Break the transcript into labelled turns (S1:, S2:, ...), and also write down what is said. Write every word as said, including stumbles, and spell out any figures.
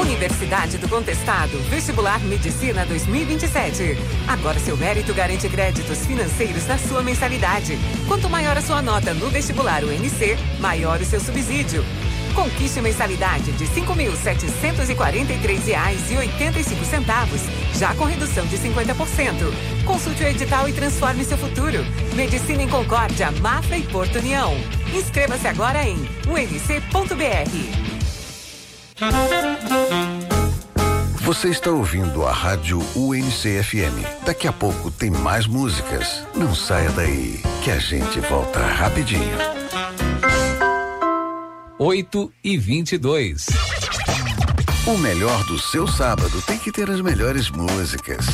S1: Universidade do Contestado, Vestibular Medicina dois mil e vinte e sete. Agora seu mérito garante créditos financeiros da sua mensalidade. Quanto maior a sua nota no vestibular U N C, maior o seu subsídio. Conquiste mensalidade de cinco mil setecentos e quarenta e três reais e oitenta e cinco centavos, já com redução de cinquenta por cento. Consulte o edital e transforme seu futuro. Medicina em Concórdia, Mafra e Porto União. Inscreva-se agora em u n c ponto b r.
S2: Você está ouvindo a rádio U N C F M. Daqui a pouco tem mais músicas. Não saia daí, que a gente volta rapidinho.
S3: oito e vinte e dois.
S2: O melhor do seu sábado tem que ter as melhores músicas.